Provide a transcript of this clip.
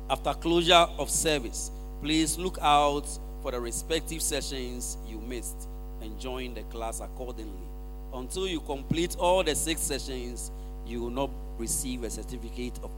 After closure of service, please look out for the respective sessions you missed and join the class accordingly. Until you complete all the 6 sessions, you will not receive a certificate of